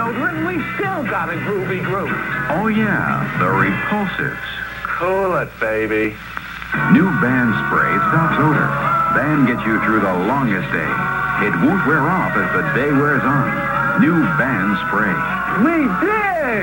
deodorant, and we still got a groovy groove. Oh, yeah, the Repulsives. Cool it, baby. New Ban Spray stops odor. Ban gets you through the longest day. It won't wear off as the day wears on. New Ban Spray. We dig!